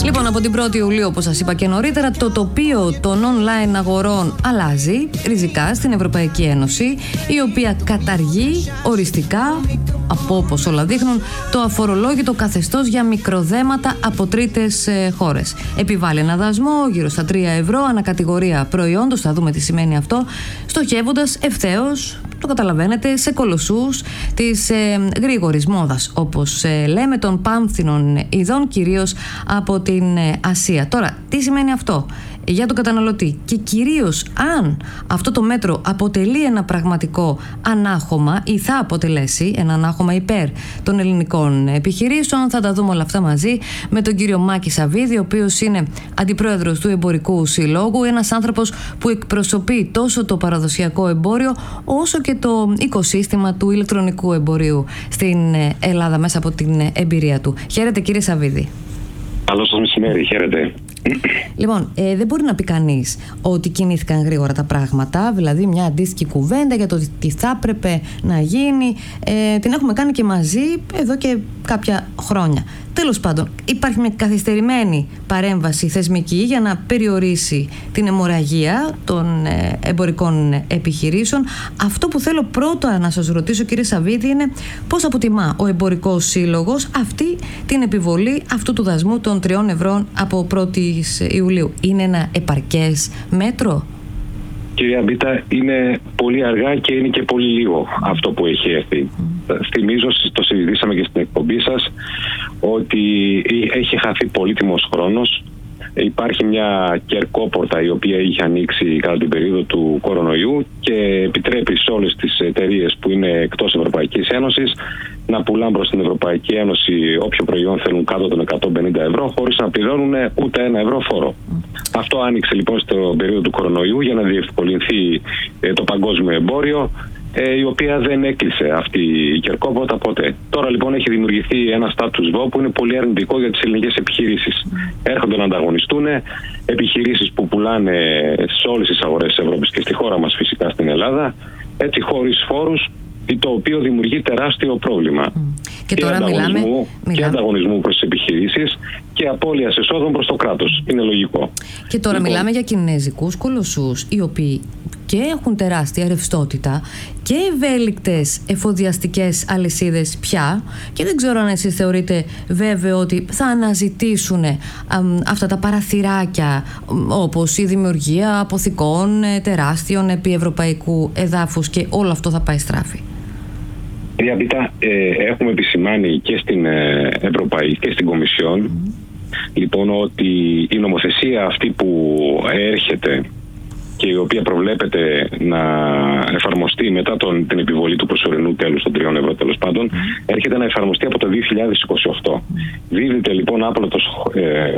Λοιπόν, από την 1η Ιουλίου, όπως σας είπα και νωρίτερα, το τοπίο των online αγορών αλλάζει ριζικά στην Ευρωπαϊκή Ένωση, η οποία καταργεί οριστικά, από όπως όλα δείχνουν, το αφορολόγητο καθεστώς για μικροδέματα από τρίτες χώρες. Επιβάλλει ένα δασμό γύρω στα 3 ευρώ ανακατηγορία προϊόντος, θα δούμε τι σημαίνει αυτό, στοχεύοντας ευθέως, το καταλαβαίνετε, σε κολοσσούς της γρήγορης μόδας, όπως λέμε, των πάμφθινων ειδών, κυρίως από την Ασία. Τώρα, τι σημαίνει αυτό για τον καταναλωτή και κυρίως αν αυτό το μέτρο αποτελεί ένα πραγματικό ανάχωμα ή θα αποτελέσει ένα ανάχωμα υπέρ των ελληνικών επιχειρήσεων? Θα τα δούμε όλα αυτά μαζί με τον κύριο Μάκη Σαββίδη, ο οποίος είναι αντιπρόεδρος του Εμπορικού Συλλόγου, ένας άνθρωπος που εκπροσωπεί τόσο το παραδοσιακό εμπόριο όσο και το οικοσύστημα του ηλεκτρονικού εμπορίου στην Ελλάδα μέσα από την εμπειρία του. Χαίρετε, κύριε Σαββίδη. Καλό σας μεσημέρι, χαίρετε. Λοιπόν, δεν μπορεί να πει κανείς ότι κινήθηκαν γρήγορα τα πράγματα, δηλαδή μια αντίστοιχη κουβέντα για το τι θα έπρεπε να γίνει, την έχουμε κάνει και μαζί εδώ και κάποια χρόνια. Τέλος πάντων, υπάρχει μια καθυστερημένη παρέμβαση θεσμική για να περιορίσει την αιμορραγία των εμπορικών επιχειρήσεων. Αυτό που θέλω πρώτα να σας ρωτήσω, κύριε Σαββίδη, είναι πώς αποτιμά ο Εμπορικός Σύλλογος αυτή την επιβολή αυτού του δασμού των 3 ευρώ από 1η Ιουλίου. Είναι ένα επαρκές μέτρο? Κυρία Μπίτα, είναι πολύ αργά και είναι και πολύ λίγο αυτό που έχει έρθει. Θυμίζω, το συζητήσαμε και στην εκπομπή σας, ότι έχει χαθεί πολύτιμος χρόνος. Υπάρχει μια κερκόπορτα η οποία είχε ανοίξει κατά την περίοδο του κορονοϊού και επιτρέπει σε όλες τις εταιρείες που είναι εκτός Ευρωπαϊκής Ένωσης να πουλάνε προς την Ευρωπαϊκή Ένωση όποιο προϊόν θέλουν κάτω των 150 ευρώ χωρίς να πληρώνουν ούτε 1 ευρώ φόρο. Αυτό άνοιξε λοιπόν στην περίοδο του κορονοϊού για να διευκολυνθεί το παγκόσμιο εμπόριο, η οποία δεν έκλεισε αυτή η κερκόπορτα ποτέ. Τώρα λοιπόν έχει δημιουργηθεί ένα status quo που είναι πολύ αρνητικό για τις ελληνικές επιχειρήσεις. Έρχονται να ανταγωνιστούν επιχειρήσεις που πουλάνε σε όλες τις αγορές της Ευρώπης και στη χώρα μας, φυσικά στην Ελλάδα, έτσι χωρίς φόρους, το οποίο δημιουργεί τεράστιο πρόβλημα. Και τώρα και ανταγωνισμού προς τις επιχειρήσεις και απώλειας εσόδων προς το κράτος. Είναι λογικό. Και τώρα μιλάμε για κινέζικους κολοσσούς, οι οποίοι και έχουν τεράστια ρευστότητα και ευέλικτες εφοδιαστικές αλυσίδες πια, και δεν ξέρω αν εσείς θεωρείτε βέβαιο ότι θα αναζητήσουν αυτά τα παραθυράκια, όπως η δημιουργία αποθηκών τεράστιων επί ευρωπαϊκού εδάφους, και όλο αυτό θα πάει στράφη. Κυρία Μπίτα, έχουμε επισημάνει και στην Ευρωπαϊκή και στην Κομισιόν λοιπόν ότι η νομοθεσία αυτή που έρχεται και η οποία προβλέπεται να εφαρμοστεί μετά την επιβολή του προσωρινού τέλους των 3 ευρώ, τέλος πάντων, έρχεται να εφαρμοστεί από το 2028. Δίδεται λοιπόν άπλωτος